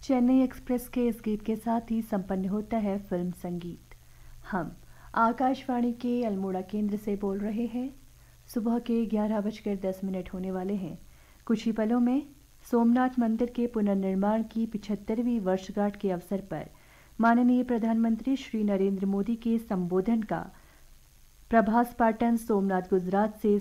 Chennai express के इस गीत के साथ ही संपन्न होता है फिल्म संगीत। हम आकाशवाणी के अल्मोड़ा केंद्र से बोल रहे हैं। सुबह के 11:10 होने वाले हैं। कुछ ही पलों में सोमनाथ मंदिर के पुनर्निर्माण की 75वीं वर्षगांठ के अवसर पर माननीय प्रधानमंत्री श्री नरेंद्र मोदी के संबोधन का प्रभास पाटन सोमनाथ गुजरात से